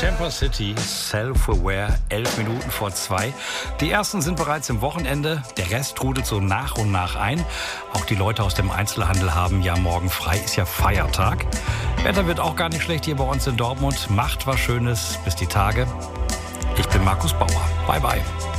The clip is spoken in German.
Temper City, Self-Aware, 11 Minuten vor 2. Die ersten sind bereits im Wochenende, der Rest trudelt so nach und nach ein. Auch die Leute aus dem Einzelhandel haben ja morgen frei, ist ja Feiertag. Wetter wird auch gar nicht schlecht hier bei uns in Dortmund. Macht was Schönes bis die Tage. Ich bin Markus Bauer. Bye bye.